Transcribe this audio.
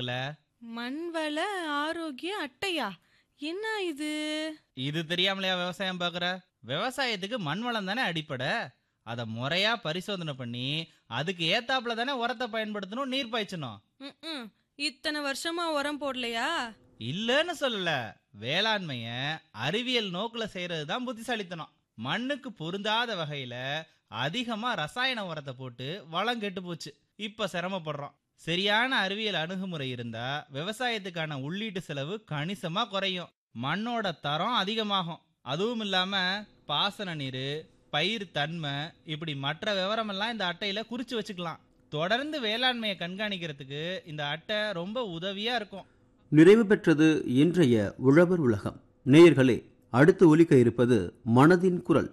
இருக்குல்ல. மண்வள ஆரோக்கிய அட்டையா? என்ன இது? இது தெரியாமலையா விவசாயம் பார்க்குற? விவசாயத்துக்கு மண் வளம் தானே அடிப்படை. அதை முறையா பரிசோதனை பண்ணி அதுக்கு ஏத்தாப்புல தானே உரத்தை பயன்படுத்தணும், நீர் பாய்ச்சணும். ம்ம். இத்தனை வருஷமா உரம் போடலையா? இல்லன்னு சொல்லல. வேளாண்மைய அறிவியல் நோக்குல செய்யறது தான் புத்திசாலித்தனம். மண்ணுக்கு பொருந்தாத வகையில அதிகமா ரசாயன உரத்தை போட்டு வளம் கெட்டு போச்சு. இப்ப சிரமப்படுறோம். சரியான அறிவியல் அணுகுமுறை இருந்தா விவசாயத்துக்கான உள்ளீட்டு செலவு கணிசமா குறையும். மண்ணோட தரம் அதிகமாகும். அதுவும் இல்லாம பாசன நீர், பயிர் தன்மை, இப்படி மற்ற விவரமெல்லாம் இந்த அட்டையில குறிச்சு வச்சுக்கலாம். தொடர்ந்து வேளாண்மையை கண்காணிக்கிறதுக்கு இந்த அட்டை ரொம்ப உதவியா இருக்கும். நிறைவு பெற்றது இன்றைய உழவர் உலகம். நேயர்களே, அடுத்து ஒலிக்க இருப்பது மனதின் குரல்.